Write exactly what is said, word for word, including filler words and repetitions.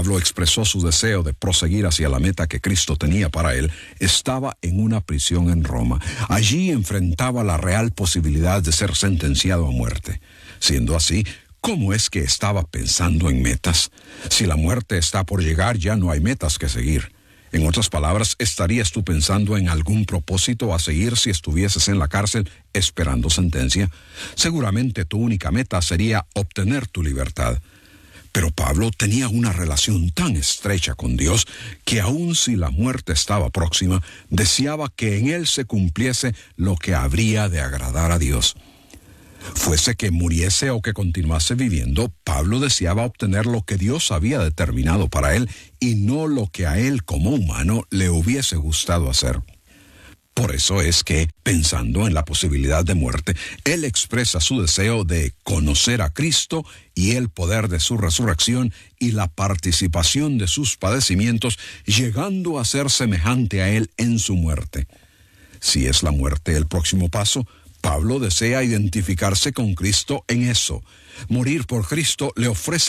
Pablo expresó su deseo de proseguir hacia la meta que Cristo tenía para él, estaba en una prisión en Roma. Allí enfrentaba la real posibilidad de ser sentenciado a muerte. Siendo así, ¿cómo es que estaba pensando en metas? Si la muerte está por llegar, ya no hay metas que seguir. En otras palabras, ¿estarías tú pensando en algún propósito a seguir si estuvieses en la cárcel esperando sentencia? Seguramente tu única meta sería obtener tu libertad. Pero Pablo tenía una relación tan estrecha con Dios que aun si la muerte estaba próxima, deseaba que en él se cumpliese lo que habría de agradar a Dios. Fuese que muriese o que continuase viviendo, Pablo deseaba obtener lo que Dios había determinado para él y no lo que a él como humano le hubiese gustado hacer. Por eso es que, pensando en la posibilidad de muerte, él expresa su deseo de conocer a Cristo y el poder de su resurrección y la participación de sus padecimientos, llegando a ser semejante a él en su muerte. Si es la muerte el próximo paso, Pablo desea identificarse con Cristo en eso. Morir por Cristo le ofrece